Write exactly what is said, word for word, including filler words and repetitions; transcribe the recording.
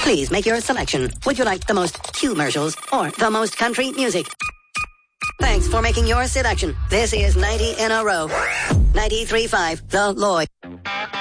Please make your selection. Would you like the most commercials or the most country music? Thanks for making your selection. This is ninety in a row. ninety-three point five The Lloyd.